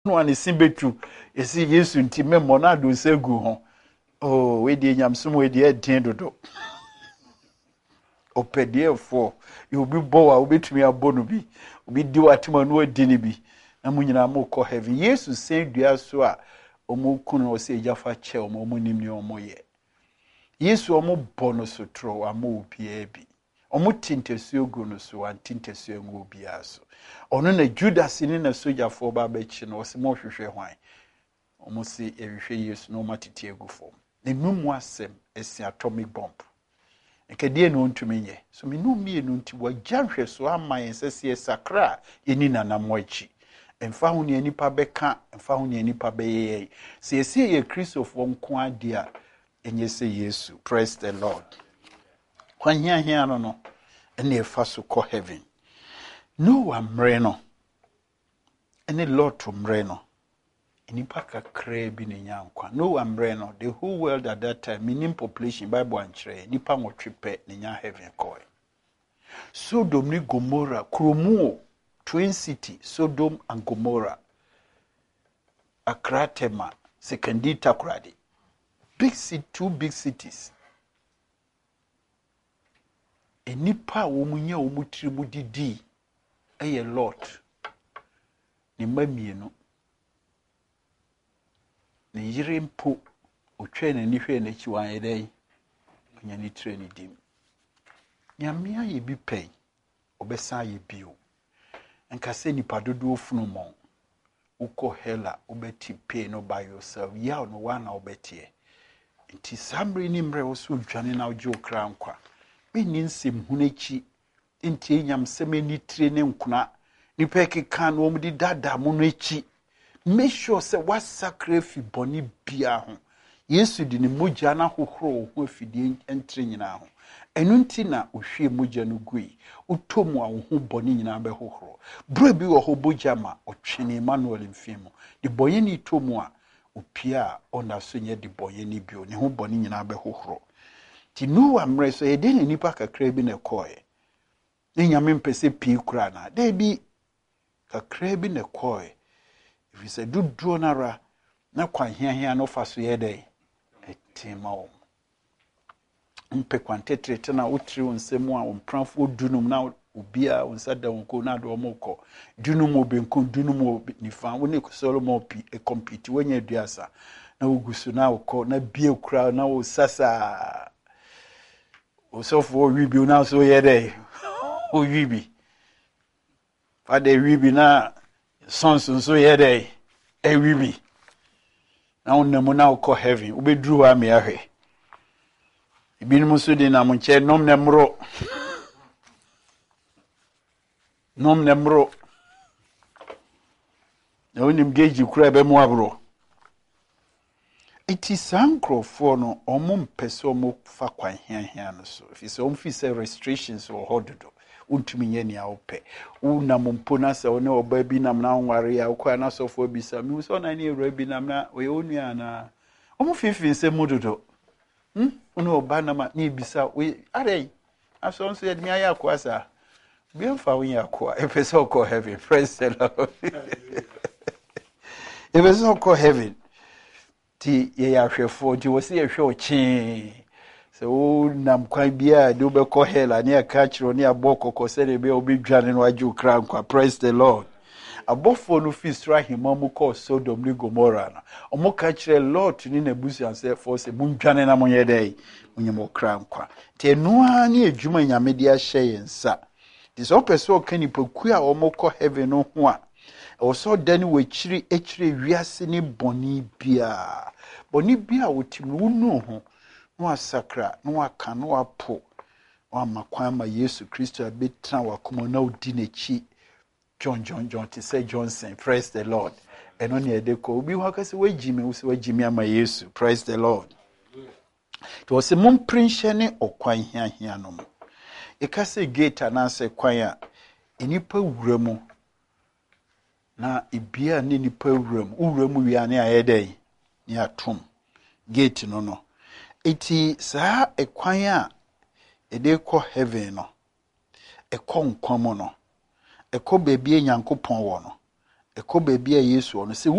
one is simbetu. You see, yes, intimate monado say go home. Oh, we did yam some way the do. Opedie for you be bow, will be to me a bonubi. Be do at man word dinibi. And when you are more co heavy. Yes, to say, dear soa, or more kuno say Jaffa chair or more monim or more ye. Yes, or more bonus or throw a more PAB. Or more tintesu gunusu and tintesu will be aso. Or none a Judas in a soldier for barbechin or some more wine. Almost say every years no matter tear go form. The memoir sem is an atomic bomb. Ekadie no ntumi ye so me no mie no nti wa janhwe so ama yensese sakra yeni nanamwachi emfa ho ne nipa beka emfa ho ne nipa beye se yesi ye Christopher nko ade a enyese Yesu. Praise the Lord. Kwan hia no ene efa so ko heaven no amre no ene Lord to mre no nipa kakra bi ne nyankwa no amre no the whole world at that time minimum population Bible anchre nipa nwotwepe ne nya heaven koi Sodom ni Gomorrah kromuo twin city Sodom and Gomorrah Akratema Sekendi Takoradi big city, 2 big cities nipa wo munye wo mutiri mudidi eye Lot ni mamienu ne yire mpo otwe na ni hwe na chi wan yedai onya ni treni dim nyamia ye bi pei obesa ye bio enka se nipa dodo ofunu mo uko hela obeti pay no by yourself ya no wana obetie nti samre ni mre wo so dwane na ojo kra nkwa meni nsem hunechi nti enyam semeni treni nkuna nipa keka no omdi dada mo no echi make sure say what sacrifice boni bia ho Yesu di ni mogya na hohoro ho afidie entre nyina ho enu nti na ohwie mogya no gui utomu a ho boni nyina be hohoro bro bi wo ho bogya ma otwene Emmanuel mfimo di boye ni tomu a opia ona so nye di boye ni bio ne ho boni nyina be hohoro ti no amre so yede ni nipa kakra bi na koe ni nyame mpese pii kura na de bi kakra bi na koe if you say do dronara na kwan hia no fa so yede etima o mpe kwantetrete na utri onsemu a ompranfo dunum na obia onsada wonko na do omoko dunum obenko dunum nifa woni Solomon pi e compete wanya aduasa na ogusu na okọ na bie kura na osasa osofo wibi na so yede o wibi fade wibi na sonso so yede e wibi na onemu na okọ heaven obedru wa me ahwe ibinum so di na munche nom nemro na onim geji kura be mu abro iti sankrofo no omum pese omo fa kwan hia no so if so omfi say restrictions or hododo untumi nye ni awope una mumpo na se one oba bi nam na nware ya kwa na sofo bi sa mi so na ni ewra bi nam na we onua na omo fifi se mudodo una oba na ma ni bisa we are aso nso ye mi aya kwa sa bi mfa won ya kwa e pese okọ heaven praise the Lord e pese okọ heaven ti ye ya hwefo ti wo se ye hwe ochi so nam kwan bia de obekọ hela ne aka kiro ne abokoko se de be obedwane no aju kra nkwa praise the Lord abofo no fisra himamu ko Sodom ni Gomorrah na omo ka kire Lot ni nabusu anse for se mundwane na monye dai munyemo kra nkwa te noa ne adwuma nyame de ahye yensa ti so pese o kanipoku a omo kọ heaven no ho a also dani wechiri echire wiase ni boni bia wotim wonu ho no asakra no aka no apo wa makwan ma Yesu Kristo abetra wakoma na odi nechi John to say Johnson praise the Lord eno ne edeko obi ho akase wajimi ama Yesu praise the Lord to wose mum prince ne okwan hia no mo ekase gate na se kwan a enipa wuramu na ibia ne nipa wuramu wi ane ayedai ni atom gate no eti saa ekwan a edeko heaven no ekọ nkwamo no ekọ beebie Nyankopon wo no ekọ beebie Yesu no se